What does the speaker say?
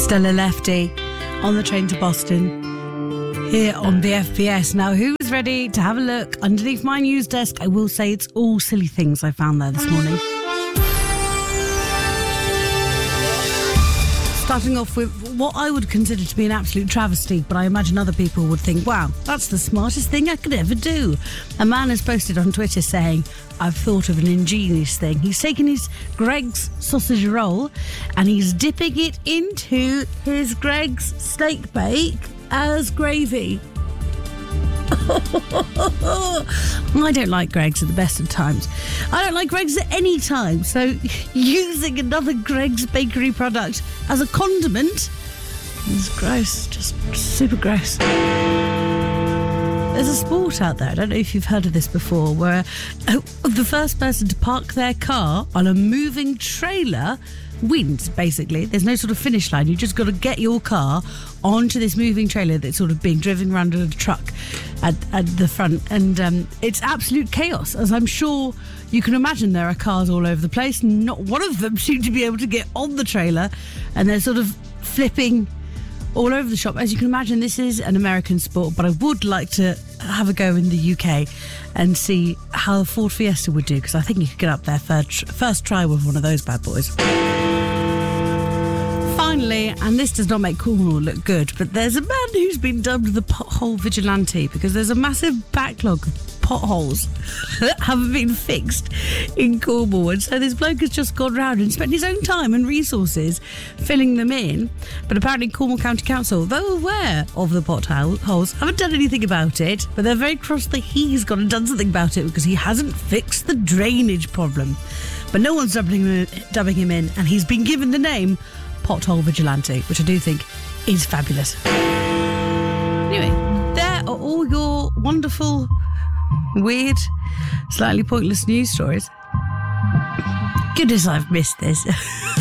Stella Lefty on the train to Boston here on the FPS. Now, who's ready to have a look underneath my news desk? I will say it's all silly things I found there this morning. Starting off with what I would consider to be an absolute travesty, but I imagine other people would think, wow, that's the smartest thing I could ever do. A man has posted on Twitter saying, I've thought of an ingenious thing. He's taken his Greggs sausage roll and he's dipping it into his Greggs steak bake as gravy. I don't like Greggs at the best of times. I don't like Greggs at any time. So using another Greggs bakery product as a condiment is gross. Just super gross. There's a sport out there, I don't know if you've heard of this before, where the first person to park their car on a moving trailer wins, basically. There's no sort of finish line. You've just got to get your car onto this moving trailer that's sort of being driven around in a truck at the front. And it's absolute chaos, as I'm sure you can imagine. There are cars all over the place. Not one of them seem to be able to get on the trailer, and they're sort of flipping all over the shop. As you can imagine, this is an American sport, but I would like to have a go in the UK and see how the Ford Fiesta would do, because I think you could get up there first try with one of those bad boys. Finally, and this does not make Cornwall look good, but there's a man who's been dubbed the pothole vigilante because there's a massive backlog of potholes that haven't been fixed in Cornwall, and so this bloke has just gone round and spent his own time and resources filling them in. But apparently Cornwall County Council, though aware of the potholes, haven't done anything about it, but they're very cross that he's gone and done something about it because he hasn't fixed the drainage problem. But no one's dubbing him in, and he's been given the name Pothole Vigilante, which I do think is fabulous. Anyway, there are all your wonderful, weird, slightly pointless news stories. Goodness, I've missed this.